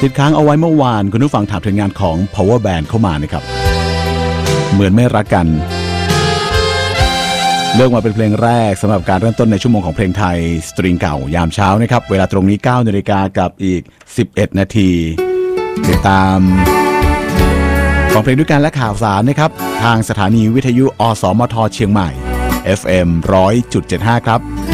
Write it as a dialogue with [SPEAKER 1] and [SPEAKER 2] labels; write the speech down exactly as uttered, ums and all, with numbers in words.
[SPEAKER 1] ติดค้างเอาไว้เมื่อวานคุณผู้ฟังถามถึงงานของ Power Band เข้ามานะครับเหมือนไม่รักกันเลือกมาเป็นเพลงแรกสำหรับการเริ่มต้นในชั่วโมงของเพลงไทยสตริงเก่ายามเช้านะครับเวลาตรงนี้ เก้านาฬิกากับอีกสิบเอ็ดนาทีติดตามฟังเพลงด้วยกันและข่าวสารนะครับทางสถานีวิทยุอสมทเชียงใหม่ เอฟ เอ็ม หนึ่งร้อยจุดเจ็ดห้า ครับ